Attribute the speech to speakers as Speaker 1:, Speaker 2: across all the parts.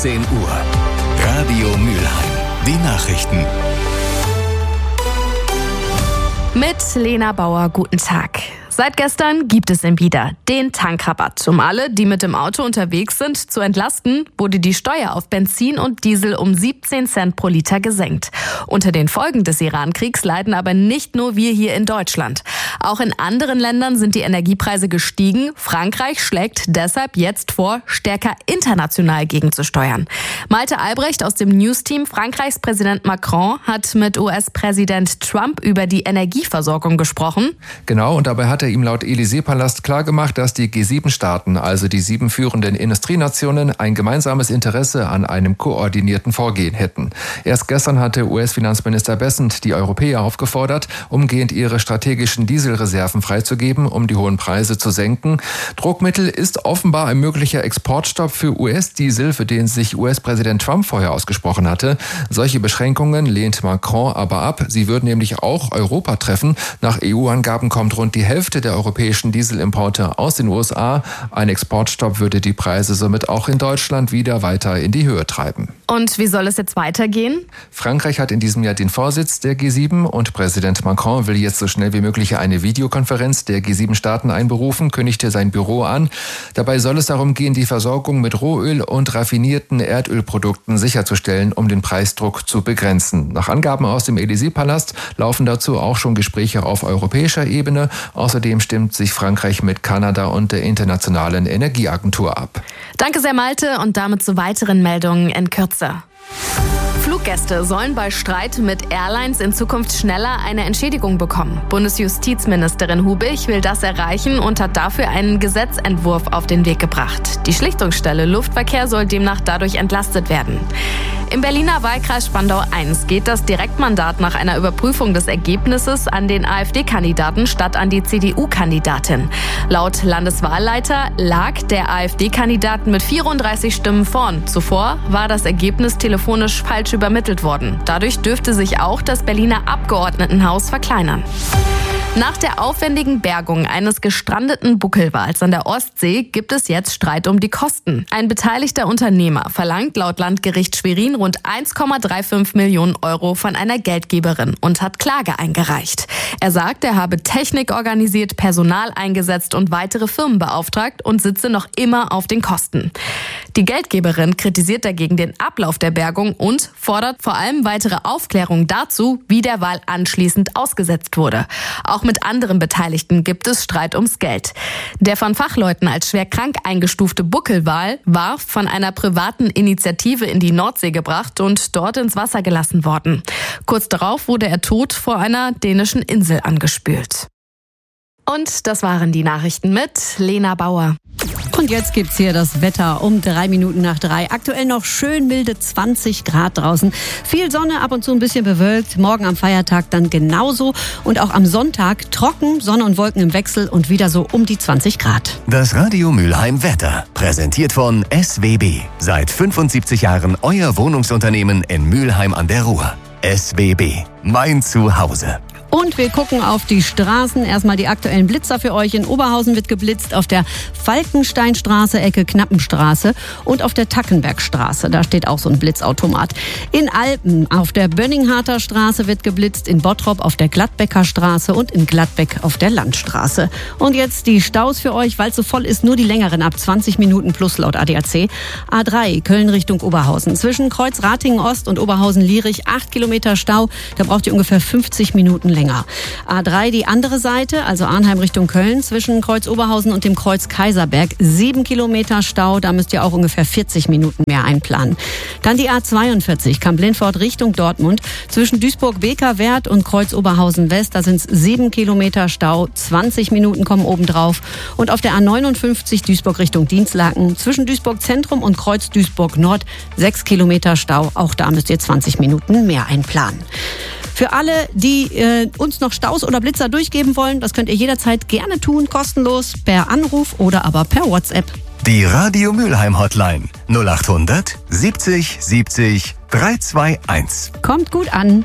Speaker 1: 10 Uhr. Radio Mülheim. Die Nachrichten.
Speaker 2: Mit Lena Bauer, guten Tag. Seit gestern gibt es ihn wieder, den Tankrabatt. Um alle, die mit dem Auto unterwegs sind, zu entlasten, wurde die Steuer auf Benzin und Diesel um 17 Cent pro Liter gesenkt. Unter den Folgen des Iran-Kriegs leiden aber nicht nur wir hier in Deutschland. Auch in anderen Ländern sind die Energiepreise gestiegen. Frankreich schlägt deshalb jetzt vor, stärker international gegenzusteuern. Malte Albrecht aus dem News-Team. Frankreichs Präsident Macron hat mit US-Präsident Trump über die Energieversorgung gesprochen.
Speaker 3: Genau, und dabei hat er ihm laut Élysée-Palast klargemacht, dass die G7-Staaten, also die 7 führenden Industrienationen, ein gemeinsames Interesse an einem koordinierten Vorgehen hätten. Erst gestern hatte US-Finanzminister Bessent die Europäer aufgefordert, umgehend ihre strategischen Dieselreserven freizugeben, um die hohen Preise zu senken. Druckmittel ist offenbar ein möglicher Exportstopp für US-Diesel, für den sich US-Präsident Trump vorher ausgesprochen hatte. Solche Beschränkungen lehnt Macron aber ab. Sie würden nämlich auch Europa treffen. Nach EU-Angaben kommt rund die Hälfte der europäischen Dieselimporte aus den USA. Ein Exportstopp würde die Preise somit auch in Deutschland wieder weiter in die Höhe treiben.
Speaker 2: Und wie soll es jetzt weitergehen?
Speaker 3: Frankreich hat in diesem Jahr den Vorsitz der G7 und Präsident Macron will jetzt so schnell wie möglich eine Videokonferenz der G7-Staaten einberufen, kündigte sein Büro an. Dabei soll es darum gehen, die Versorgung mit Rohöl und raffinierten Erdölprodukten sicherzustellen, um den Preisdruck zu begrenzen. Nach Angaben aus dem Élysée-Palast laufen dazu auch schon Gespräche auf europäischer Ebene. Außerdem stimmt sich Frankreich mit Kanada und der Internationalen Energieagentur ab.
Speaker 2: Danke sehr, Malte, und damit zu weiteren Meldungen in Kürze. Fluggäste sollen bei Streit mit Airlines in Zukunft schneller eine Entschädigung bekommen. Bundesjustizministerin Hubich will das erreichen und hat dafür einen Gesetzentwurf auf den Weg gebracht. Die Schlichtungsstelle Luftverkehr soll demnach dadurch entlastet werden. Im Berliner Wahlkreis Spandau I geht das Direktmandat nach einer Überprüfung des Ergebnisses an den AfD-Kandidaten statt an die CDU-Kandidatin. Laut Landeswahlleiter lag der AfD-Kandidat mit 34 Stimmen vorn. Zuvor war das Ergebnis telefonisch falsch übermittelt worden. Dadurch dürfte sich auch das Berliner Abgeordnetenhaus verkleinern. Nach der aufwendigen Bergung eines gestrandeten Buckelwals an der Ostsee gibt es jetzt Streit um die Kosten. Ein beteiligter Unternehmer verlangt laut Landgericht Schwerin rund 1,35 Millionen Euro von einer Geldgeberin und hat Klage eingereicht. Er sagt, er habe Technik organisiert, Personal eingesetzt und weitere Firmen beauftragt und sitze noch immer auf den Kosten. Die Geldgeberin kritisiert dagegen den Ablauf der Bergung und fordert vor allem weitere Aufklärung dazu, wie der Wal anschließend ausgesetzt wurde. Auch mit anderen Beteiligten gibt es Streit ums Geld. Der von Fachleuten als schwer krank eingestufte Buckelwal war von einer privaten Initiative in die Nordsee gebracht und dort ins Wasser gelassen worden. Kurz darauf wurde er tot vor einer dänischen Insel angespült. Und das waren die Nachrichten mit Lena Bauer.
Speaker 4: Und jetzt gibt's hier das Wetter um 3 Minuten nach 3. Aktuell noch schön milde 20 Grad draußen. Viel Sonne, ab und zu ein bisschen bewölkt. Morgen am Feiertag dann genauso. Und auch am Sonntag trocken, Sonne und Wolken im Wechsel und wieder so um die 20 Grad.
Speaker 1: Das Radio Mülheim Wetter. Präsentiert von SWB. Seit 75 Jahren euer Wohnungsunternehmen in Mülheim an der Ruhr. SWB. Mein Zuhause.
Speaker 4: Und wir gucken auf die Straßen. Erstmal die aktuellen Blitzer für euch. In Oberhausen wird geblitzt auf der Falkensteinstraße, Ecke Knappenstraße und auf der Tackenbergstraße. Da steht auch so ein Blitzautomat. In Alpen auf der Bönningharter Straße wird geblitzt, in Bottrop auf der Gladbecker Straße und in Gladbeck auf der Landstraße. Und jetzt die Staus für euch, weil es so voll ist, nur die längeren ab 20 Minuten plus laut ADAC. A3 Köln Richtung Oberhausen. Zwischen Kreuz Ratingen Ost und Oberhausen-Lierich 8 Kilometer Stau. Da braucht ihr ungefähr 50 Minuten länger. A3 die andere Seite, also Arnheim Richtung Köln, zwischen Kreuz Oberhausen und dem Kreuz Kaiserberg 7 Kilometer Stau, da müsst ihr auch ungefähr 40 Minuten mehr einplanen. Dann die A42 Kamp-Lintfort Richtung Dortmund, zwischen Duisburg-Bekerwerth und Kreuz Oberhausen West, da sind es 7 Kilometer Stau, 20 Minuten kommen obendrauf. Und auf der A59 Duisburg Richtung Dinslaken, zwischen Duisburg Zentrum und Kreuz Duisburg Nord 6 Kilometer Stau, auch da müsst ihr 20 Minuten mehr einplanen. Für alle, die uns noch Staus oder Blitzer durchgeben wollen, das könnt ihr jederzeit gerne tun, kostenlos per Anruf oder aber per WhatsApp.
Speaker 1: Die Radio Mülheim Hotline 0800 70 70 321.
Speaker 4: Kommt gut an.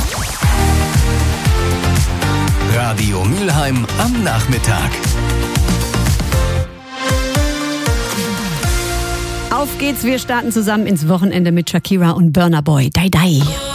Speaker 1: Radio Mülheim am Nachmittag.
Speaker 4: Auf geht's, wir starten zusammen ins Wochenende mit Shakira und Burna Boy. Die.